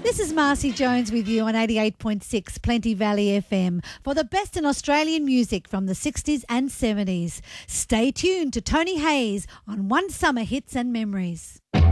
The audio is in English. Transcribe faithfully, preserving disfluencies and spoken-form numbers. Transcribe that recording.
This is Marcy Jones with you on eighty-eight point six Plenty Valley F M for the best in Australian music from the sixties and seventies. Stay tuned to Tony Hayes on One Summer Hits and Memories.